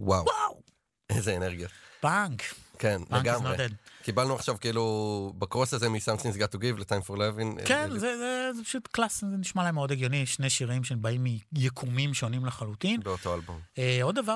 וואו. איזה אנרגיה. פאנק. כן, Punk is לגמרי. not dead. קיבלנו עכשיו כאילו בקרוס הזה מ-Something's Got to Give ל-Time for Loving. כן, זה פשוט קלאס, זה נשמע להם מאוד הגיוני, שני שירים שבאים מיקומים שונים לחלוטין. באותו אלבום. עוד דבר